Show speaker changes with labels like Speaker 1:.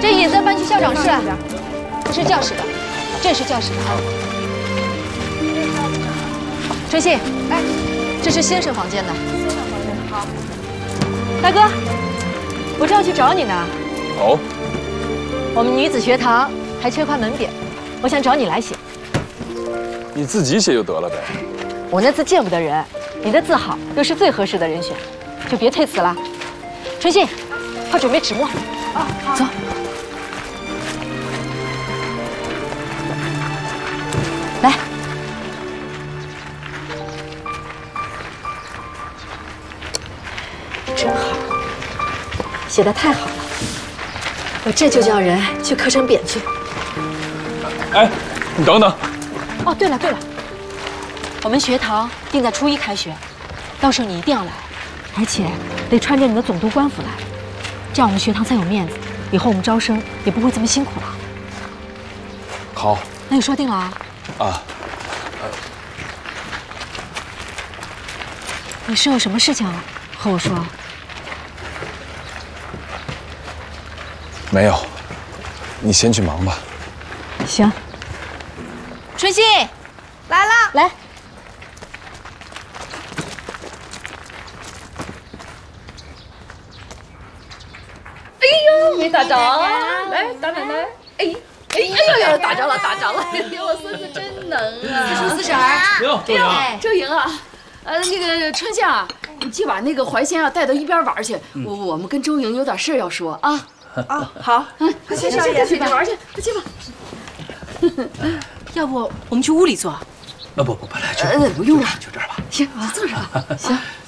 Speaker 1: 这椅子搬去校长室，不是教室的，这是教室的啊。春信，哎，这是先生房间的。先生房间好。大哥，我正要去找你呢。
Speaker 2: 哦。
Speaker 1: 我们女子学堂还缺块门匾，我想找你来写。
Speaker 2: 你自己写就得了呗。
Speaker 1: 我那字见不得人，你的字好，又是最合适的人选，就别推辞了。春信，快准备纸墨。啊，走。来。真好，写得太好了，我这就叫人去刻成匾去。
Speaker 2: 哎，你等等。
Speaker 1: 哦，对了，我们学堂定在初1开学，到时候你一定要来，而且得穿着你的总督官服来，这样我们学堂才有面子，以后我们招生也不会这么辛苦了。
Speaker 2: 好，
Speaker 1: 那就说定了啊。
Speaker 2: 啊。
Speaker 1: 你是有什么事情和我说？
Speaker 2: 没有，你先去忙吧。
Speaker 1: 行。春信，来了，来。
Speaker 3: 哎呦，没打着，来打奶奶。哎呦，打着了！哎呦，我孙子真能啊！
Speaker 1: 四婶儿，
Speaker 3: 周莹啊，那个春夏啊，你去把那个怀仙啊带到一边玩去。我们跟周莹有点事要说啊。
Speaker 1: 啊，好，
Speaker 3: 快去少爷，去玩去，快去吧。
Speaker 1: 要不我们去屋里坐？
Speaker 4: 不，来这。
Speaker 3: 不用了，
Speaker 4: 就这儿吧。
Speaker 3: 行，坐这吧。行。